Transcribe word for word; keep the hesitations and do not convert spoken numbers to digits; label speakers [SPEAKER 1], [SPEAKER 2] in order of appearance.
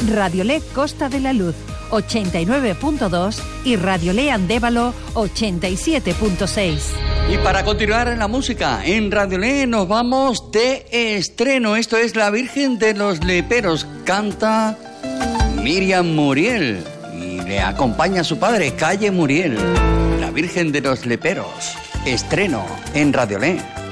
[SPEAKER 1] Radiolé Costa de la Luz ochenta y nueve punto dos y Radiolé Andévalo ochenta y siete punto seis.
[SPEAKER 2] Y para continuar en la música, en Radiolé nos vamos de estreno. Esto es La Virgen de los Leperos. Canta Miriam Muriel y le acompaña a su padre, Calle Muriel. La Virgen de los Leperos. Estreno en Radiolé.